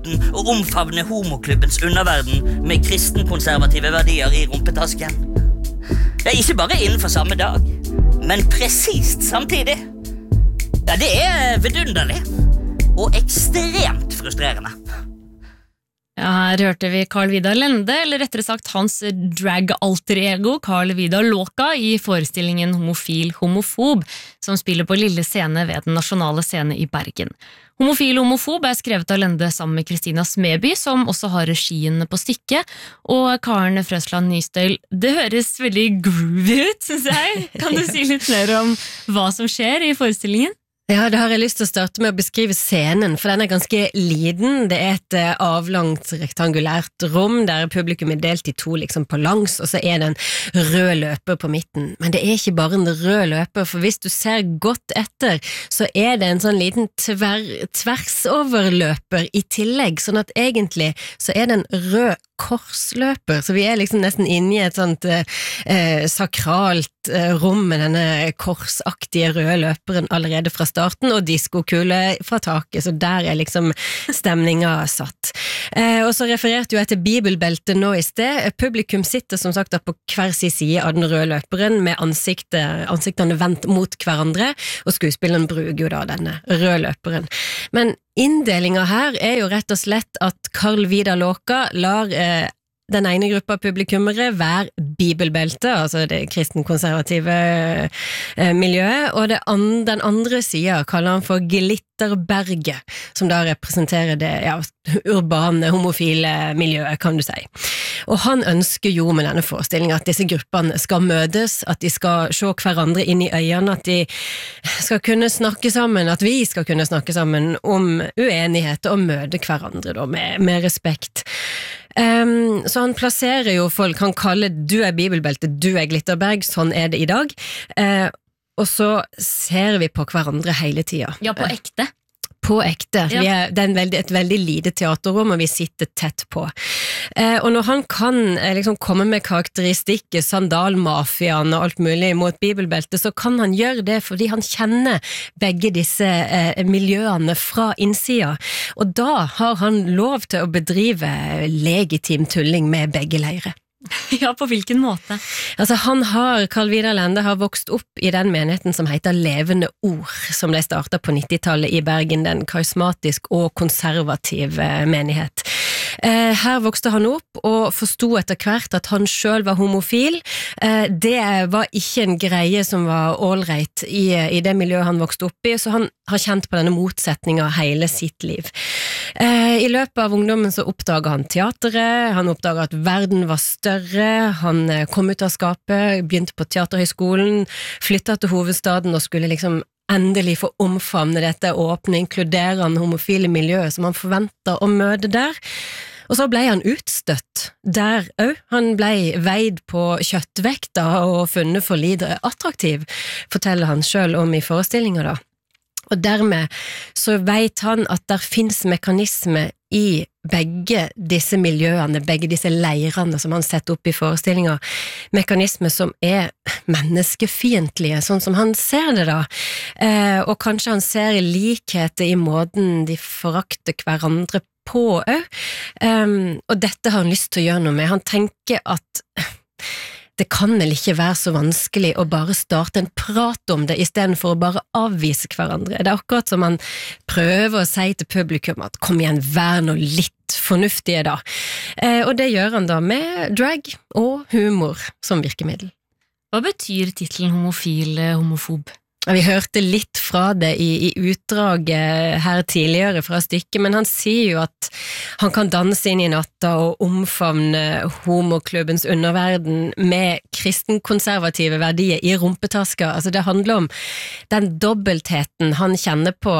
staten og omfavne homoklubbens underverden med kristenkonservative verdier i rumpetasken. Det er ikke bare innenfor samme dag, men presist samtidig. Ja, det er vidunderlig og ekstremt frustrerende. Ja, her hørte vi Carl Vidar Lende, eller rettere sagt hans drag-alter-ego Carl Vidar Låka i forestillingen Homofil Homofob, som spiller på Lille Scene ved Den Nasjonale Scene i Bergen. Homofil Homofob er skrevet av Lende sammen med Kristina Smeby, som også har regien på stykket, og Karen Frøsland Nystøyl. Det høres veldig groovy ut, synes jeg. Kan du si litt mer om hva som skjer i forestillingen? Ja, det har jeg lyst til å starte med å beskrive scenen, for den er ganske liten. Det er et avlangt, rektangulært rom, der publikum er delt i to liksom på langs, og så er det en rød løper på midten. Men det er ikke bare en rød løper, for hvis du ser godt etter, så er det en sånn liten tversoverløper i tillegg, sånn at egentlig så er det en rød korsløper, så vi er liksom nesten inne i et sånt sakralt rom med denne korsaktige røde løperen allerede fra starten, og diskokule fra taket, så der er liksom stemninga satt. Og så refererte jo jeg til bibelbeltet nå i sted. Publikum sitter som sagt da på hver sin side av den røde løperen med ansiktene vendt mot hverandre, og skuespilleren bruker jo da denne røde løperen. Men inndelinga her er jo rett og slett at Carl Vidar Låka lar den ene gruppa publikummere være bibelbelte, altså det kristenkonservative miljøet, og den andre sida kaller han for Glitterberget, som da representerer det urbane, homofile miljøet, kan du si. Og han ønsker jo med denne forestillingen at disse gruppene skal møtes, at de skal se hverandre inn i øynene, at de skal kunne snakke sammen, at vi skal kunne snakke sammen om uenighet og møte hverandre da, med respekt. Så han plasserer jo folk, han kaller du er bibelbelte, du er Glitterberg, sånn er det i dag, og så ser vi på hverandre hele tiden. Ja, på ekte. På ekte. Ja. Det er et veldig lite teaterrom, og vi sitter tett på. Og når han kan liksom komme med karakteristikker, sandalmafiaen og alt mulig mot bibelbeltet, så kan han gjøre det fordi han kjenner begge disse miljøene fra innsida. Og da har han lov til å bedrive legitim tulling med begge leire. Ja, på hvilken måte? Altså Carl Vidar Lende har vokst opp i den menigheten som heter Levende Ord, som ble startet på 90-tallet i Bergen, den karismatisk og konservativ menighet. Her vokste han opp og forstod etter hvert at han selv var homofil. Det var ikke en greie som var allright i det miljøet han vokste opp i, så han har kjent på denne motsetningen hele sitt liv. I løpet av ungdommen så oppdaget han teateret, han oppdaget at verden var større, han kom ut av skapet, begynte på teaterhøyskolen, flyttet til hovedstaden og skulle liksom endelig få omfavne dette åpne, inkluderende homofile miljøet som han forventet å møte der. Og så ble han utstøtt der også. Han ble veid på kjøttvekta og funnet for lite attraktiv, forteller han selv om i forestillinger da. Og dermed så vet han at der finnes mekanismer i begge disse miljøene, begge disse leirene som han setter opp i forestillinger, mekanismer som er menneskefiendtlige, sånn som han ser det da. Og kanskje han ser likheter i måten de forakter hverandre på også. Og dette har han lyst til å gjøre noe med. Han tenker at det kan vel ikke være så vanskelig å bare starte en prat om det i stedet for å bare avvise hverandre. Det er akkurat som han prøver å si til publikum at kom igjen, vær nå litt fornuftige da. Og det gjør han da med drag og humor som virkemiddel. Hva betyr titlen homofil homofob? Vi hørte litt fra det i utdraget her tidligere fra stykket, men han sier jo at han kan danse inn i natta og omfavne homoklubbens underverden med kristenkonservative verdier i rumpetaska. Altså det handler om den dobbeltheten han kjenner på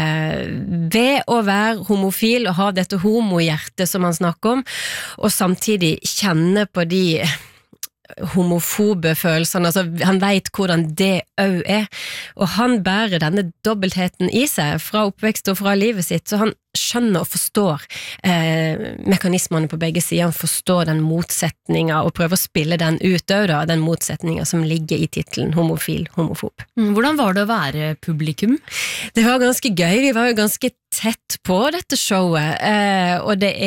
ved å være homofil og ha dette homohjertet som han snakker om, og samtidig kjenne på de homofobe følelsene, altså han vet hvordan det også og han bærer denne dobbeltheten i seg fra oppvekst og fra livet sitt, så han skjønner og forstår mekanismene på begge sider, han forstår den motsetningen og prøver å spille den ut da, den motsetningen som ligger i titelen homofil, homofob. Hvordan var det å være publikum? Det var ganske gøy, vi var jo ganske tett på dette showet, og det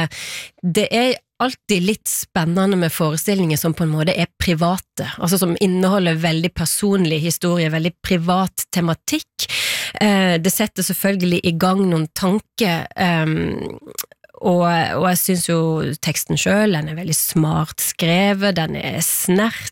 er alltid litt spennende med forestillinger som på en måte er private, altså som inneholder veldig personlig historie, veldig privat tematikk. Det setter selvfølgelig i gang noen tanker, og jeg synes jo teksten selv, den er veldig smart skrevet, den er snerten,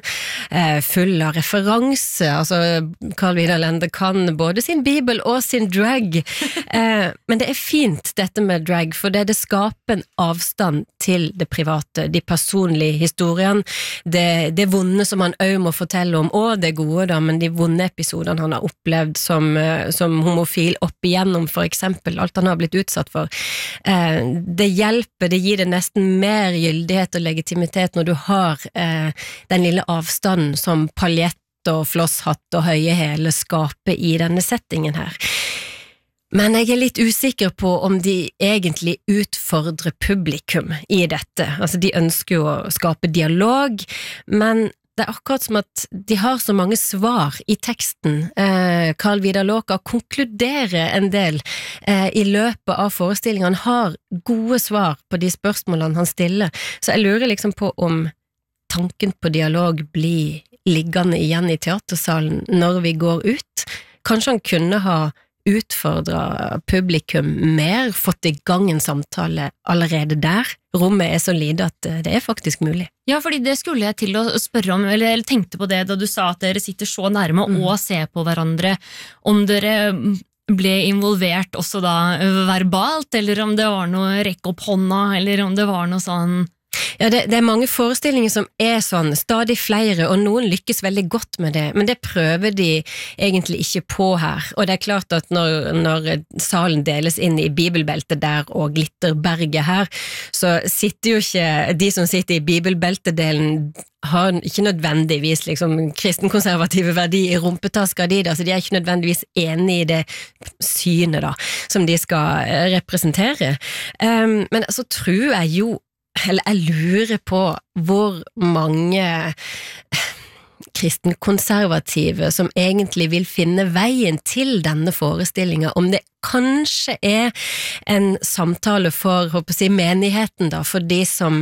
full av referanse, altså Carl Vidar Lende kan både sin bibel og sin drag, men det er fint dette med drag, for det skaper en avstand til det private, de personlige historiene, det vonde som han også må fortelle om, og det gode da, men de vonde episodene han har opplevd som homofil opp igjennom, for eksempel, alt han har blitt utsatt for, det hjelper, det gir det nesten mer gyldighet og legitimitet når du har den lille avstanden som paljett og flosshatt og høye hæler skaper i denne settingen her. Men jeg er litt usikker på om de egentlig utfordrer publikum i dette. Altså, de ønsker jo å skape dialog, men det er akkurat som at de har så mange svar i teksten. Carl Vidar Låka konkluderer en del i løpet av forestillingen. Han har gode svar på de spørsmålene han stiller, så jeg lurer liksom på om tanken på dialog blir liggende igjen i teatersalen når vi går ut. Kanskje han kunne ha utfordret publikum mer, fått i gang en samtale allerede der. Rommet er så lite at det er faktisk mulig. Ja, fordi det skulle jeg til å spørre om, eller jeg tenkte på det da du sa at dere sitter så nærme og ser på hverandre, om dere ble involvert også da verbalt, eller om det var noe rekk opp hånda, eller om det var noe sånn. Ja, det er mange forestillinger som er sånn, stadig flere, og noen lykkes veldig godt med det, men det prøver de egentlig ikke på her, og det er klart at når salen deles inn i bibelbeltet der og glitterberget her, så sitter jo ikke de som sitter i bibelbeltedelen har ikke nødvendigvis liksom kristenkonservative verdier i rumpetaska di, så de er ikke nødvendigvis enige i det synet da, som de skal representere. Men så tror jeg jo eller jeg lurer på hvor mange kristenkonservative som egentlig vil finne veien til denne forestillingen, om det kanskje er en samtale for menigheten da, for de som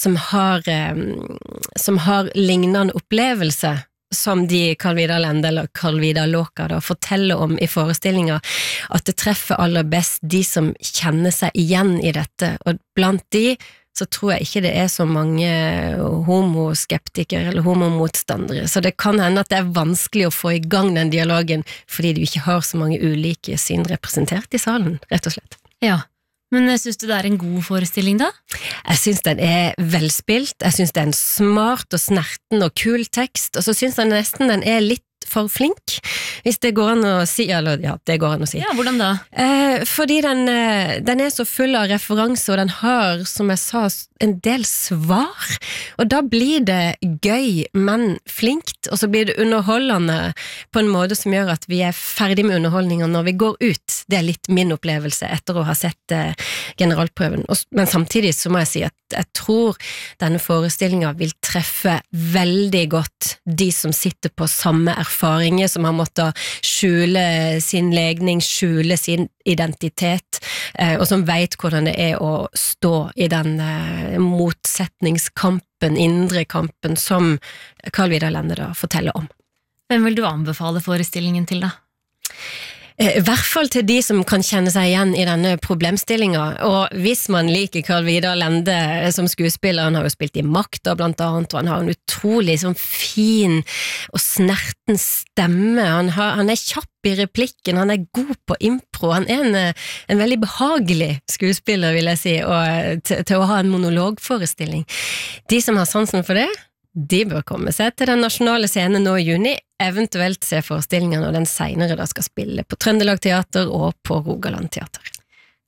har lignende opplevelse som de Carl Vidar Lende eller Carl Vidar Låka da forteller om i forestillingen, at det treffer aller best de som kjenner seg igjen i dette, og blant de så tror jeg ikke det er så mange homoskeptikere eller homomotstandere, så det kan hende at det er vanskelig å få i gang den dialogen, fordi du ikke har så mange ulike syn representert i salen, rett og slett. Ja, men synes du det er en god forestilling da? Jeg synes den er velspilt, jeg synes det er en smart og snerten og kul tekst, og så synes jeg nesten den er litt for flink, hvis det går an å si, eller ja, det går an å si. Ja, hvordan da? Fordi den er så full av referanser, og den har, som jeg sa, en del svar, og da blir det gøy, men flinkt, og så blir det underholdende på en måte som gjør at vi er ferdig med underholdningen når vi går ut. Det er litt min opplevelse etter å ha sett generalprøven, men samtidig så må jeg si at jeg tror denne forestillingen vil treffe veldig godt de som sitter på samme erfaringer, som har måttet skjule sin legning, skjule sin identitet, og som vet hvordan det er å stå i den motsetningskampen, indre kampen, som Carl Vidar Lende da forteller om. Hvem vil du anbefale forestillingen til da? I hvert fall til de som kan kjenne seg igjen i denne problemstillingen, og hvis man liker Carl Vidar Lende som skuespiller, han har jo spilt i Makta blant annet, og han har en utrolig sånn fin og snerten stemme, han er kjapp i replikken, han er god på impro, han er en veldig behagelig skuespiller, vil jeg si, og til å ha en monologforestilling. De som har sansen for det, de bør komme seg til den nasjonale scenen nå i juni, eventuelt se forestillingen når den senere da skal spille på Trøndelag Teater og på Rogaland Teater.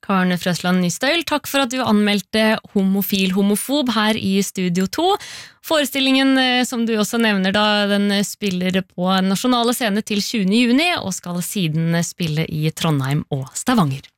Karen Frøsland Nystøyl, takk for at du anmeldte Homofil Homofob her i Studio 2. Forestillingen, som du også nevner da, den spiller på Nasjonale Scene til 20. juni, og skal siden spille i Trondheim og Stavanger.